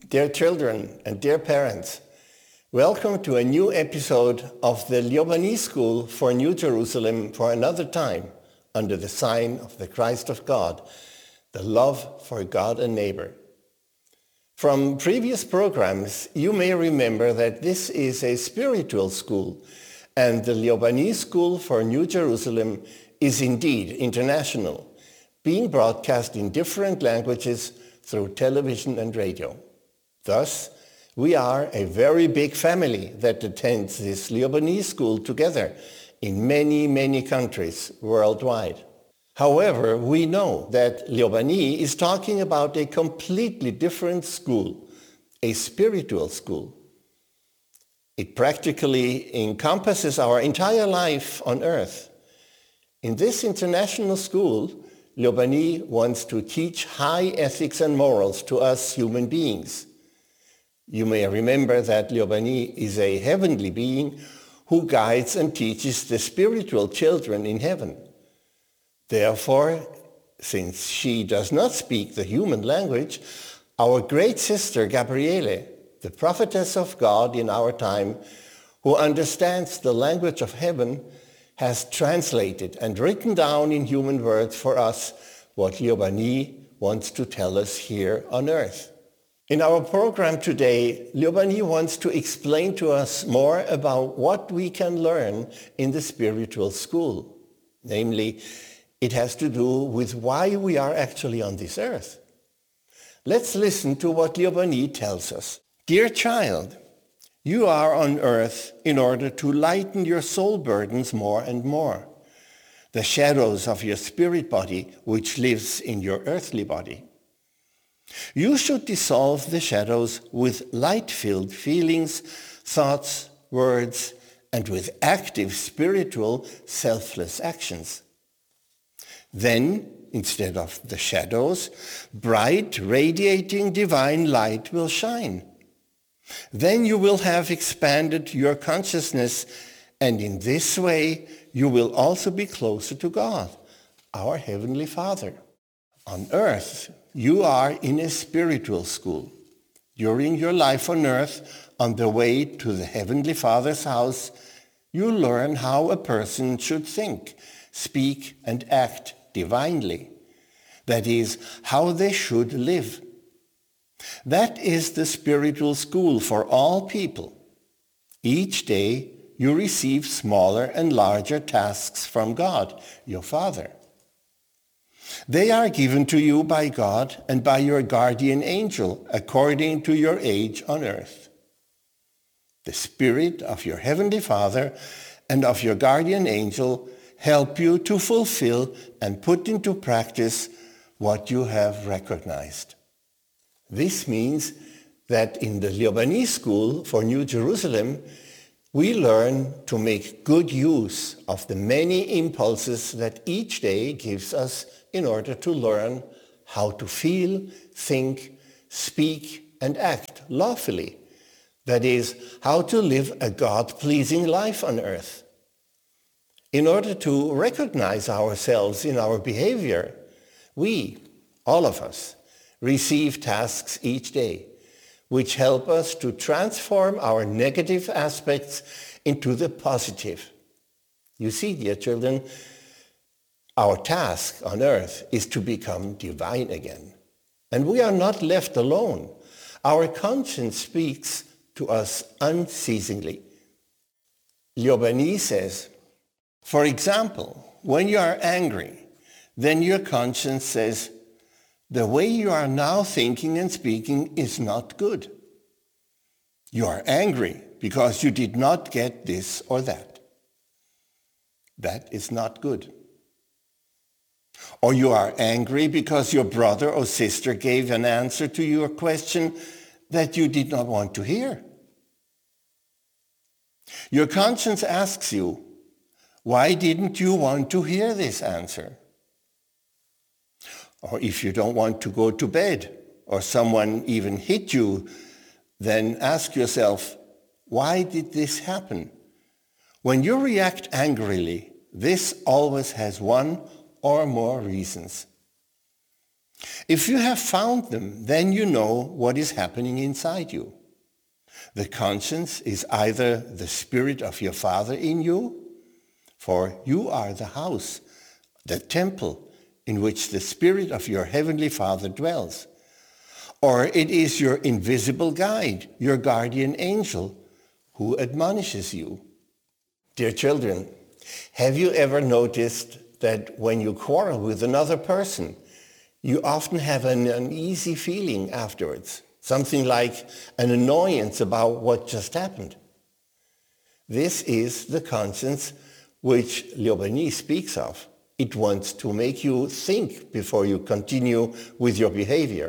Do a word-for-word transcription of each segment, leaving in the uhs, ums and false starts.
Dear children and dear parents, welcome to a new episode of the Liobani School for New Jerusalem for another time under the sign of the Christ of God, the love for God and neighbor. From previous programs, you may remember that this is a spiritual school and the Liobani School for New Jerusalem is indeed international, being broadcast in different languages through television and radio. Thus, we are a very big family that attends this Liobani school together in many, many countries worldwide. However, we know that Liobani is talking about a completely different school, a spiritual school. It practically encompasses our entire life on earth. In this international school, Liobani wants to teach high ethics and morals to us human beings. You may remember that Liobani is a heavenly being who guides and teaches the spiritual children in heaven. Therefore, since she does not speak the human language, our great sister Gabriele, the prophetess of God in our time, who understands the language of heaven, has translated and written down in human words for us what Liobani wants to tell us here on earth. In our program today, Liobani wants to explain to us more about what we can learn in the spiritual school. Namely, it has to do with why we are actually on this earth. Let's listen to what Liobani tells us. Dear child, you are on earth in order to lighten your soul burdens more and more, the shadows of your spirit body which lives in your earthly body. You should dissolve the shadows with light-filled feelings, thoughts, words, and with active spiritual, selfless actions. Then, instead of the shadows, bright, radiating divine light will shine. Then you will have expanded your consciousness, and in this way you will also be closer to God, our Heavenly Father. On earth, you are in a spiritual school. During your life on earth, on the way to the Heavenly Father's house, you learn how a person should think, speak, and act divinely. That is, how they should live. That is the spiritual school for all people. Each day, you receive smaller and larger tasks from God, your Father. They are given to you by God and by your guardian angel according to your age on earth. The Spirit of your Heavenly Father and of your guardian angel help you to fulfill and put into practice what you have recognized. This means that in the Liobani School for New Jerusalem, we learn to make good use of the many impulses that each day gives us in order to learn how to feel, think, speak, and act lawfully. That is, how to live a God-pleasing life on earth. In order to recognize ourselves in our behavior, we, all of us, receive tasks each day, which help us to transform our negative aspects into the positive. You see, dear children, our task on earth is to become divine again. And we are not left alone. Our conscience speaks to us unceasingly. Liobani says, for example, when you are angry, then your conscience says, the way you are now thinking and speaking is not good. You are angry because you did not get this or that. That is not good. Or you are angry because your brother or sister gave an answer to your question that you did not want to hear. Your conscience asks you, why didn't you want to hear this answer? Or if you don't want to go to bed, or someone even hit you, then ask yourself, why did this happen? When you react angrily, this always has one or more reasons. If you have found them, then you know what is happening inside you. The conscience is either the spirit of your Father in you, for you are the house, the temple in which the spirit of your heavenly Father dwells, or it is your invisible guide, your guardian angel, who admonishes you. Dear children, have you ever noticed that when you quarrel with another person, you often have an uneasy feeling afterwards, something like an annoyance about what just happened? This is the conscience which Liobani speaks of. It wants to make you think before you continue with your behavior.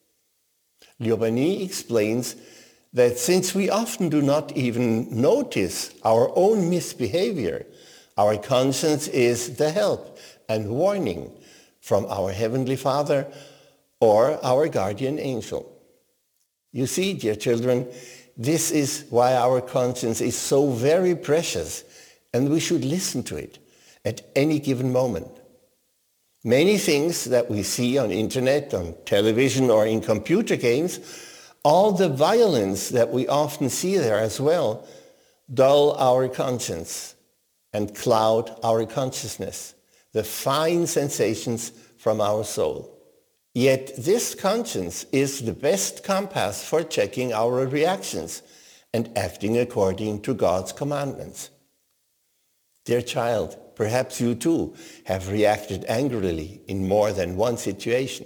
Liobani explains that since we often do not even notice our own misbehavior, our conscience is the help and warning from our Heavenly Father or our guardian angel. You see, dear children, this is why our conscience is so very precious, and we should listen to it at any given moment. Many things that we see on internet, on television, or in computer games, all the violence that we often see there as well, dull our conscience and cloud our consciousness, the fine sensations from our soul. Yet this conscience is the best compass for checking our reactions and acting according to God's commandments. Dear child, perhaps you too have reacted angrily in more than one situation.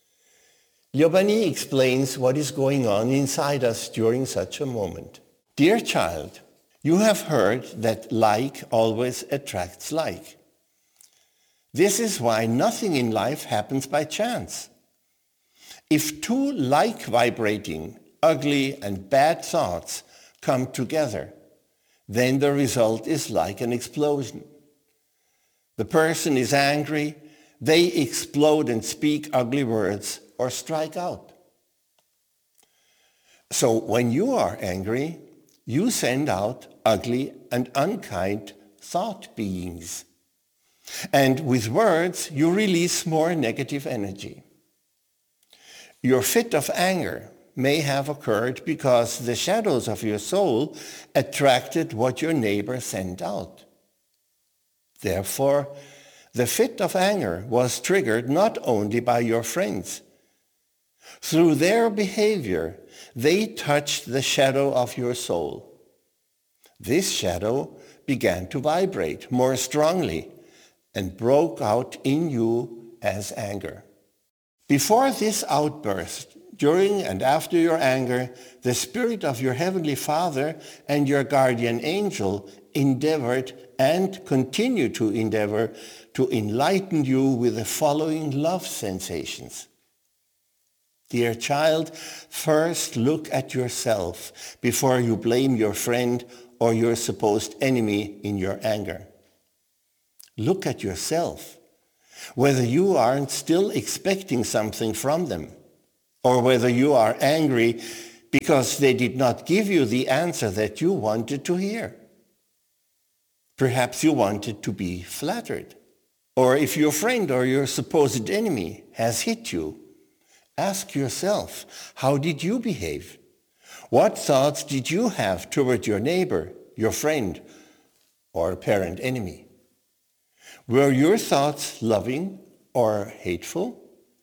Liobani explains what is going on inside us during such a moment. Dear child, you have heard that like always attracts like. This is why nothing in life happens by chance. If two like vibrating, ugly and bad thoughts come together, then the result is like an explosion. The person is angry, they explode and speak ugly words or strike out. So when you are angry, you send out ugly and unkind thought beings. And with words, you release more negative energy. Your fit of anger may have occurred because the shadows of your soul attracted what your neighbor sent out. Therefore, the fit of anger was triggered not only by your friends. Through their behavior, they touched the shadow of your soul. This shadow began to vibrate more strongly and broke out in you as anger. Before this outburst, during and after your anger, the spirit of your Heavenly Father and your guardian angel endeavored and continue to endeavor to enlighten you with the following love sensations. Dear child, first look at yourself before you blame your friend or your supposed enemy in your anger. Look at yourself, whether you aren't still expecting something from them, or whether you are angry because they did not give you the answer that you wanted to hear. Perhaps you wanted to be flattered. Or if your friend or your supposed enemy has hit you, ask yourself, how did you behave? What thoughts did you have toward your neighbor, your friend, or apparent enemy? Were your thoughts loving or hateful?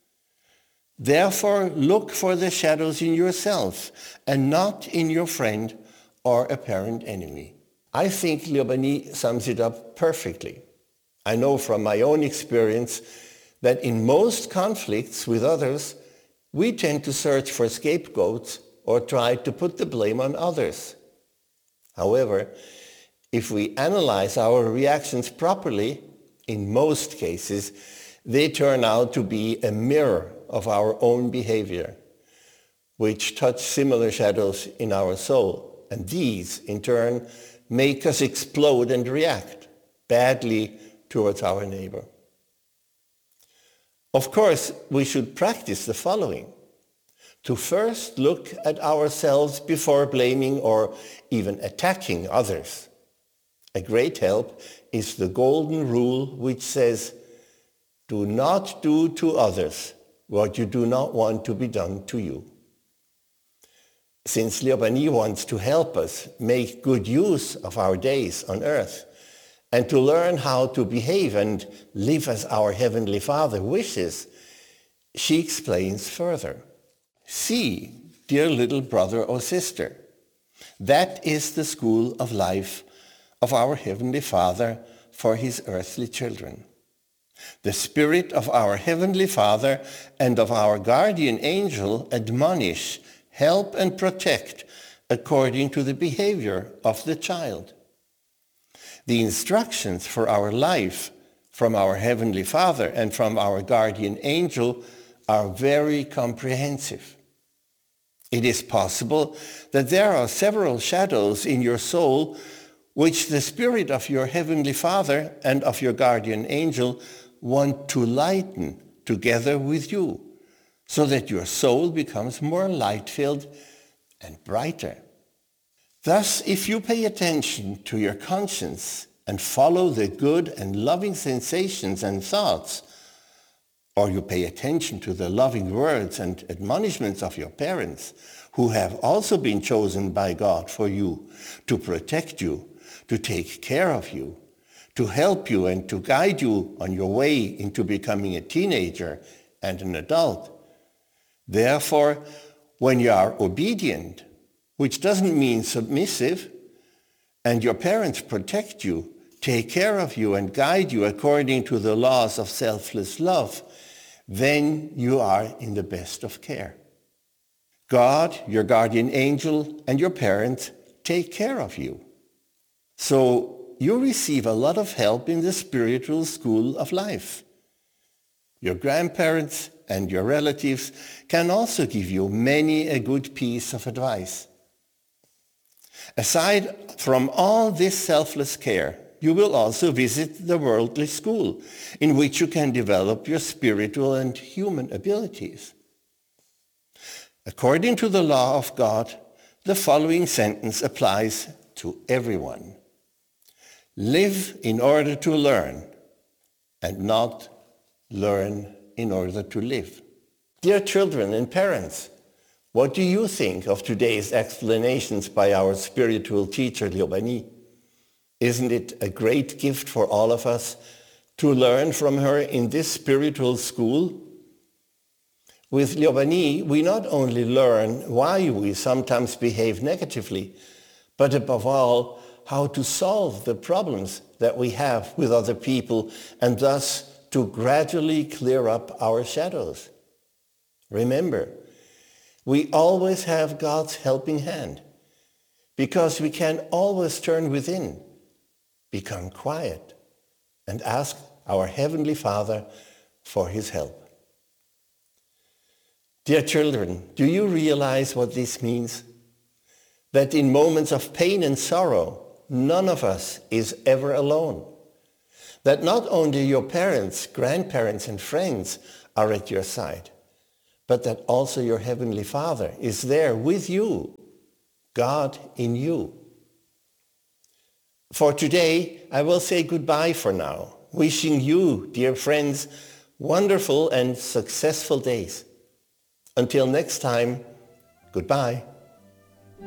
Therefore, look for the shadows in yourself and not in your friend or apparent enemy. I think Liobani sums it up perfectly. I know from my own experience that in most conflicts with others, we tend to search for scapegoats or try to put the blame on others. However, if we analyze our reactions properly, in most cases, they turn out to be a mirror of our own behavior, which touch similar shadows in our soul. And these, in turn, make us explode and react badly towards our neighbor. Of course, we should practice the following: to first look at ourselves before blaming or even attacking others. A great help is the golden rule which says, do not do to others what you do not want to be done to you. Since Liobani wants to help us make good use of our days on earth and to learn how to behave and live as our Heavenly Father wishes, she explains further. See, dear little brother or sister, that is the school of life of our Heavenly Father for his earthly children. The Spirit of our Heavenly Father and of our guardian angel admonish, help and protect according to the behavior of the child. The instructions for our life from our Heavenly Father and from our guardian angel are very comprehensive. It is possible that there are several shadows in your soul which the Spirit of your Heavenly Father and of your guardian angel want to lighten together with you, so that your soul becomes more light-filled and brighter. Thus, if you pay attention to your conscience and follow the good and loving sensations and thoughts, or you pay attention to the loving words and admonishments of your parents, who have also been chosen by God for you, to protect you, to take care of you, to help you and to guide you on your way into becoming a teenager and an adult. Therefore, when you are obedient, which doesn't mean submissive, and your parents protect you, take care of you and guide you according to the laws of selfless love, then you are in the best of care. God, your guardian angel, and your parents take care of you. So you receive a lot of help in the spiritual school of life. Your grandparents and your relatives can also give you many a good piece of advice. Aside from all this selfless care, you will also visit the worldly school, in which you can develop your spiritual and human abilities. According to the law of God, the following sentence applies to everyone. Live in order to learn, and not learn in order to live. Dear children and parents, what do you think of today's explanations by our spiritual teacher, Liobani? Isn't it a great gift for all of us to learn from her in this spiritual school? With Liobani, we not only learn why we sometimes behave negatively, but above all, how to solve the problems that we have with other people and thus to gradually clear up our shadows. Remember, we always have God's helping hand because we can always turn within, become quiet, and ask our Heavenly Father for his help. Dear children, do you realize what this means? That in moments of pain and sorrow, none of us is ever alone. That not only your parents, grandparents, and friends are at your side, but that also your Heavenly Father is there with you, God in you. For today, I will say goodbye for now, wishing you, dear friends, wonderful and successful days. Until next time, goodbye.